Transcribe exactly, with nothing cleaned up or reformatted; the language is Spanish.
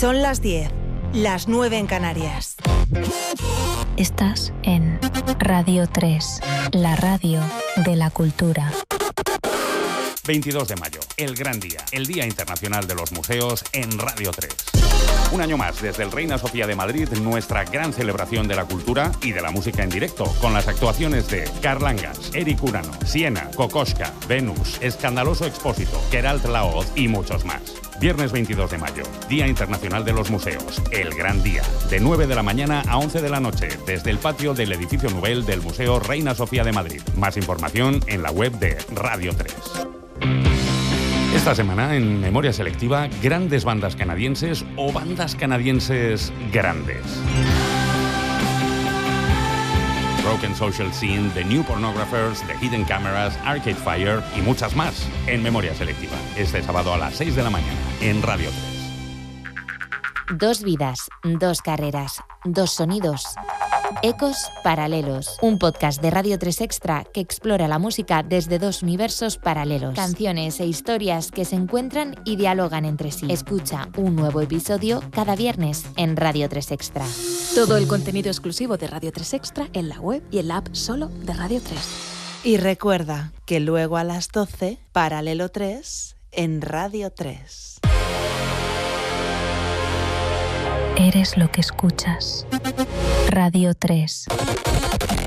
Son las diez, las nueve en Canarias. Estás en Radio tres, la radio de la cultura. veintidós de mayo, el gran día, el Día Internacional de los Museos en Radio tres. Un año más, desde el Reina Sofía de Madrid, nuestra gran celebración de la cultura y de la música en directo, con las actuaciones de Carlangas, Eric Urano, Siena, Kokoschka, Venus, Escandaloso Expósito, Queralt Laoz y muchos más. Viernes veintidós de mayo, Día Internacional de los Museos, el gran día, de nueve de la mañana a once de la noche, desde el patio del edificio Nubel del Museo Reina Sofía de Madrid. Más información en la web de Radio tres. Esta semana, en Memoria Selectiva, grandes bandas canadienses o bandas canadienses grandes. Broken Social Scene, The New Pornographers, The Hidden Cameras, Arcade Fire y muchas más en Memoria Selectiva. Este sábado a las seis de la mañana en Radio tres. Dos vidas, dos carreras, dos sonidos. Ecos Paralelos, un podcast de Radio tres Extra que explora la música desde dos universos paralelos. Canciones e historias que se encuentran y dialogan entre sí. Escucha un nuevo episodio cada viernes en Radio tres Extra. Todo el contenido exclusivo de Radio tres Extra en la web y en la app solo de Radio tres. Y recuerda que luego a las doce, Paralelo tres en Radio tres. Eres lo que escuchas. Radio tres.